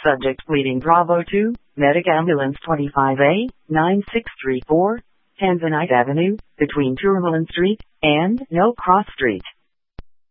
Subject pleading Bravo 2, Medic Ambulance 25A, 9634, Tanzanite Avenue, between Tourmaline Street and No Cross Street.